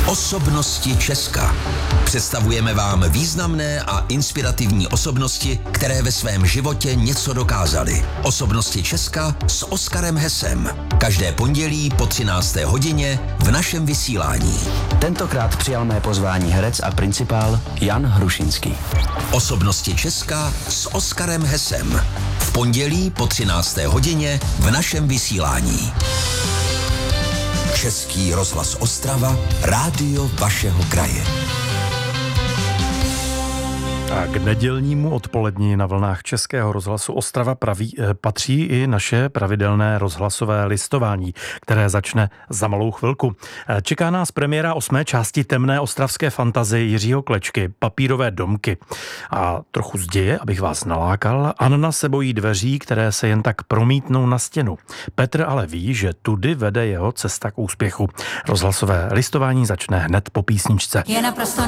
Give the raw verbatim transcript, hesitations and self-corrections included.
Osobnosti Česka. Představujeme vám významné a inspirativní osobnosti, které ve svém životě něco dokázaly. Osobnosti Česka s Oskarem Hesem. Každé pondělí po třinácté hodině v našem vysílání. Tentokrát přijal mé pozvání herec a principál Jan Hrušinský. Osobnosti Česka s Oskarem Hesem. V pondělí po třinácté hodině v našem vysílání. Český rozhlas Ostrava, rádio vašeho kraje. A k nedělnímu odpolední na vlnách Českého rozhlasu Ostrava praví, patří i naše pravidelné rozhlasové listování, které začne za malou chvilku. Čeká nás premiéra osmé části temné ostravské fantazie Jiřího Klečky, Papírové domky. A trochu z děje, abych vás nalákal, Anna se bojí dveří, které se jen tak promítnou na stěnu. Petr ale ví, že tudy vede jeho cesta k úspěchu. Rozhlasové listování začne hned po písničce. Je naprosto